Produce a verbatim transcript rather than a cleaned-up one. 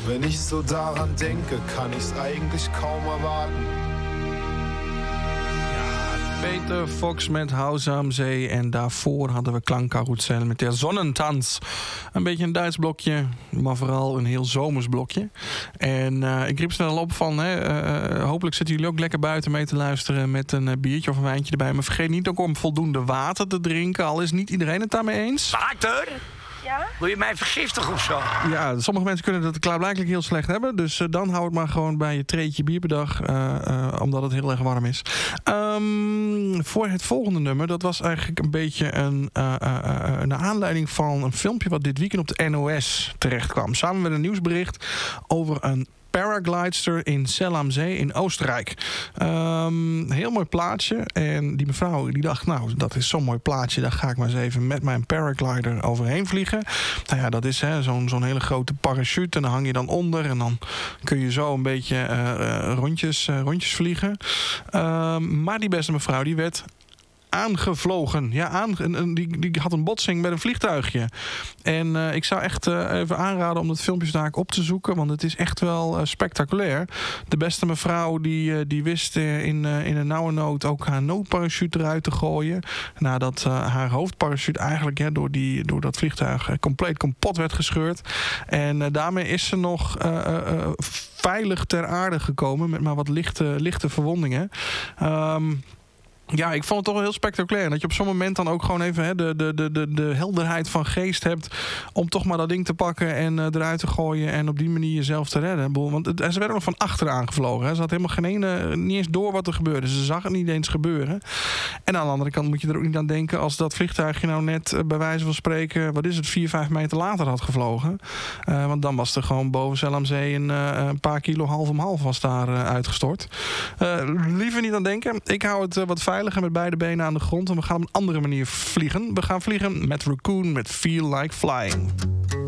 Wenn ich so daran denke, kann ich's eigentlich kaum erwarten. Peter Fox met Haus am See. En daarvoor hadden we Klangkarussell met Der Sonnentanz. Een beetje een Duits blokje, maar vooral een heel zomers blokje. En uh, ik riep snel op van... Hè, uh, hopelijk zitten jullie ook lekker buiten mee te luisteren... met een uh, biertje of een wijntje erbij. Maar vergeet niet ook om voldoende water te drinken. Al is niet iedereen het daarmee eens. Water? Ja? Wil je mij vergiftigen of zo? Ja, sommige mensen kunnen dat klaarblijkelijk heel slecht hebben. Dus uh, dan hou het maar gewoon bij je treetje bier per dag. Uh, uh, omdat het heel erg warm is. Um, voor het volgende nummer. Dat was eigenlijk een beetje een, uh, uh, uh, een aanleiding van een filmpje... wat dit weekend op de N O S terecht kwam. Samen met een nieuwsbericht over een paraglider in Zell am See in Oostenrijk. Um, heel mooi plaatje. En die mevrouw die dacht, nou, dat is zo'n mooi plaatje. Daar ga ik maar eens even met mijn paraglider overheen vliegen. Nou ja, dat is hè, zo'n, zo'n hele grote parachute. En dan hang je dan onder. En dan kun je zo een beetje uh, rondjes, uh, rondjes vliegen. Um, maar die beste mevrouw, die werd... aangevlogen. Ja, aan, en, die, die had een botsing met een vliegtuigje. En uh, ik zou echt uh, even aanraden om dat filmpje daar op te zoeken, want het is echt wel uh, spectaculair. De beste mevrouw die, uh, die wist uh, in, uh, in een nauwe nood ook haar noodparachute eruit te gooien. Nadat uh, haar hoofdparachute eigenlijk hè, door, die, door dat vliegtuig uh, compleet kapot werd gescheurd. En uh, daarmee is ze nog uh, uh, veilig ter aarde gekomen met maar wat lichte, lichte verwondingen. Um, Ja, ik vond het toch wel heel spectaculair. Dat je op zo'n moment dan ook gewoon even hè, de, de, de, de, de helderheid van geest hebt... om toch maar dat ding te pakken en uh, eruit te gooien... en op die manier jezelf te redden. Want het, ze werden nog van achteraan gevlogen. Hè. Ze had helemaal geen ene, niet eens door wat er gebeurde. Ze zag het niet eens gebeuren. En aan de andere kant moet je er ook niet aan denken... als dat vliegtuigje nou net uh, bij wijze van spreken... wat is het, vier, vijf meter later had gevlogen. Uh, want dan was er gewoon boven Zell am See... een, uh, een paar kilo half om half was daar uh, uitgestort. Uh, liever niet aan denken. Ik hou het uh, wat veilig. Met beide benen aan de grond. En we gaan op een andere manier vliegen. We gaan vliegen met Raccoon met Feel Like Flying.